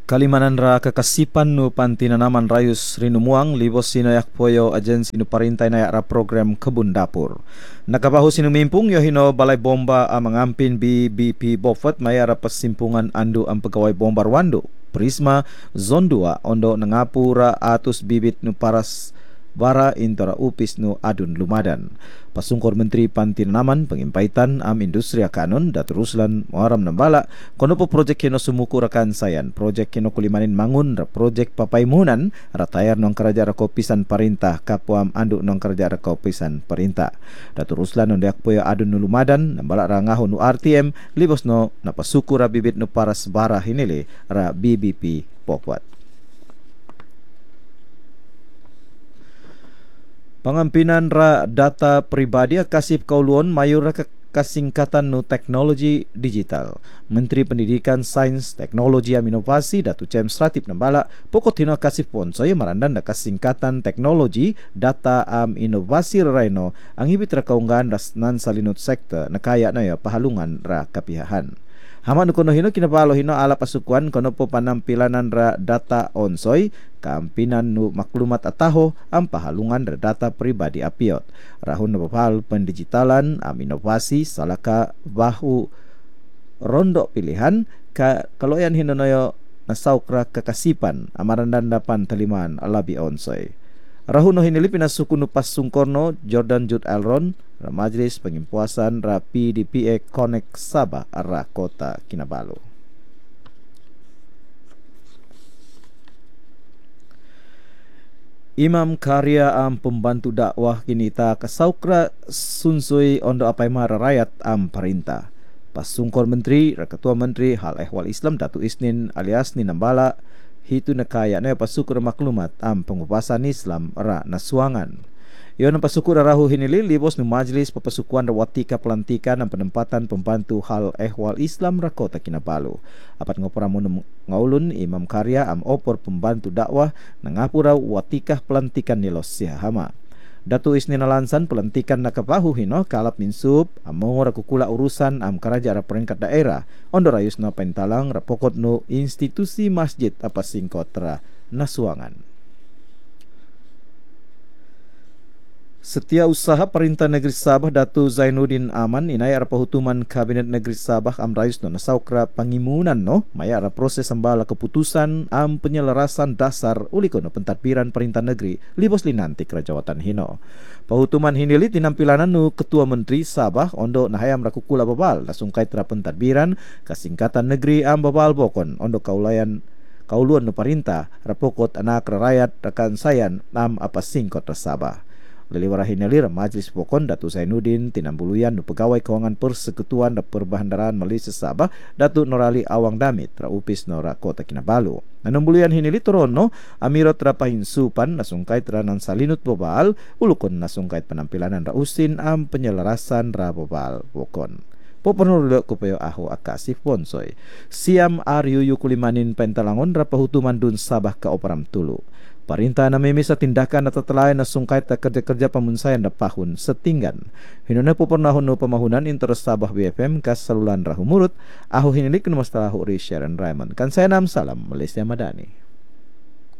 Kalimanan ra kakasipan no pantinanaman rayus rinumuang libos sinayak poyo agensi no parintay na ra program kebun dapur. Nakabaho sinumimpung yo hino balay bomba ang mangampin BBP Bofat mayara pasimpungan andu ang pegawai bomba Rwando. Prisma Zone 2 ondo nangapura atus bibit no paras bara intora upis no adun lumadan. Pasungkor Menteri Pantinanaman Pengimpaitan am Industri Akanon Datuk Ruslan Muharam Nambala kono po projek kino sumuku rakan sayan projek kino kulimanin mangun ra projek papaimunan ratayar nong kerja ra kopisan perintah kapuam anduk nong kerja ra kopisan perintah. Datuk Ruslan nondak poyo adun no lumadan Nambala ra ngahon no RTM libos no napasuku ra bibit no paras bara hinili ra BBP Pokwat. Pengampinan ra data pribadi kasih kauluan mayur ra kasingkatan nu teknologi digital. Menteri Pendidikan, Sains, Teknologi dan Inovasi Datuk James Ratib Nambala pokok tino kasih ponsoy marandan da kasingkatan teknologi data inovasi raino ang hibit ra kaunggan rasnan salinut sektor nakaya na ya pahalungan ra kapihahan. Haman kono hino kinapalo hino ala pasukuan kono po panampilanan ra data onsoy kampinan nu maklumat ataho ang pahalungan ra data pribadi apiot. Rahun na papal pendigitalan inovasi salaka bahu rondo pilihan kaloyan hino noyo nasaukra kakasipan amarandan dapan taliman alabi onsoy. Rahun no hinili pinasuku nu pasungkorno Jordan Jude Elron ra Majlis Pengimpuasan ra PDPA Connect Sabah ra Kota Kinabalu. Imam karya am pembantu dakwah kinita kasaukra sunsui ondo apai mara rakyat am perintah. Pasungkor Menteri ra Ketua Menteri Hal Ehwal Islam Datuk Isnin alias Ninambala hitu nakaya na pasukur maklumat am pengupasan Islam ra nasuangan. Yon pasukur rahu hinili libos nu majlis papasukuan rawatika pelantikan dan penempatan pembantu Hal Ehwal Islam ra Kota Kinabalu. Apat ngoporamun ngaulun Imam karya am opor pembantu dakwah nangapura watikah pelantikan nilos sihama. Datuk Isnin Alansan pelantikan nakapahu hino kalap minsub among rakukula urusan am karaja ra peringkat daerah ondo rayusna pentalang rapokot no institusi masjid apa singkot ra nasuangan. Setiausaha Perintah Negeri Sabah Datuk Zainuddin Aman inai ara pahutuman Kabinet Negeri Sabah am rayusna nasaukra pangimunan no maya ara proses sembala keputusan am penyelarasan dasar ulikono pentadbiran Perintah Negeri libos linanti kerajawatan hino. Pahutuman hinili tinampilanan nu Ketua Menteri Sabah ondo nahayam rakukula babal nasungkai tra pentadbiran kasingkatan negeri am babal bokon ondo kaulayan kauluan nu perintah rapokot anak rakyat rekan sayan am apa singkot Sabah. Leliwara hinalir Majlis Pokon Datuk Zainuddin Tinambuluyan nu Pegawai Kewangan Persekutuan dan Perbandaran Malaysia Sabah Datuk Norali Awang Damit ra upis nora Kota Kinabalu. Nanumbuluyan hinili torono amirot ra pahinsupan nasungkait ra nan salinut bobal ulukon nasungkait penampilanan ra usin am penyelarasan ra bobal Pokon. Poponolo kupayo aho akasif ponsoy. Siam Aryu Yukulimanin Pentalangon ra pahutuman dun Sabah ka Operam Tulu. Perintah na mimisa tindakan at tatalayan na sungkait na kerja-kerja pamunsayan na pahun setinggan. Hinuna po pernahon no pamahunan interes Sabah BFM kas salulan rahumurut. Aho hinilik numastalahu ri Sharon Raymond. Kan saya nam salam Malaysia Madani.